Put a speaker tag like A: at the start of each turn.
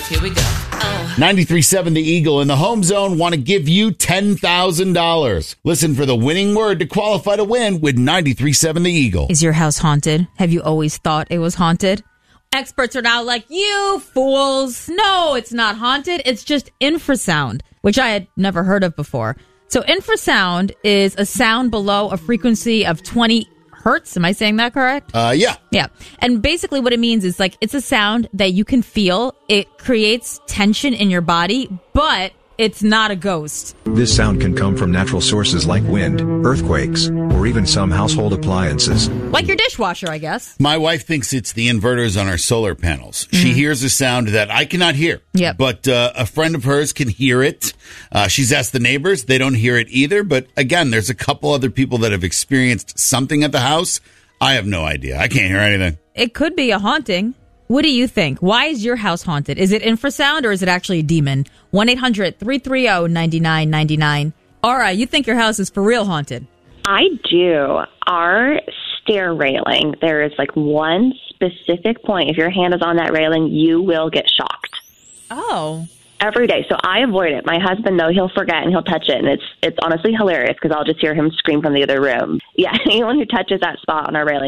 A: Here we go.
B: 93.7 The Eagle and the Home Zone want to give you $10,000. Listen for the winning word to qualify to win with 93.7 The Eagle.
C: Is your house haunted? Have you always thought it was haunted? Experts are now like, you fools. No, it's not haunted. It's just infrasound, which I had never heard of before. So infrasound is a sound below a frequency of 20 hertz. Am I saying that correct?
B: Yeah.
C: Yeah. And basically what it means is like it's a sound that you can feel. It creates tension in your body, but it's not a ghost.
D: This sound can come from natural sources like wind, earthquakes, or even some household appliances.
C: Like your dishwasher, I guess.
B: My wife thinks it's the inverters on our solar panels. She hears a sound that I cannot hear.
C: Yep.
B: But a friend of hers can hear it. She's asked the neighbors. They don't hear it either. But again, there's a couple other people that have experienced something at the house. I have no idea. I can't hear anything.
C: It could be a haunting. What do you think? Why is your house haunted? Is it infrasound or is it actually a demon? 1-800-330-9999. Aura, you think your house is for real haunted?
E: I do. Our stair railing, there is like one specific point. If your hand is on that railing, you will get shocked.
C: Oh.
E: Every day. So I avoid it. My husband, though, he'll forget and he'll touch it. And it's honestly hilarious because I'll just hear him scream from the other room. Yeah, anyone who touches that spot on our railing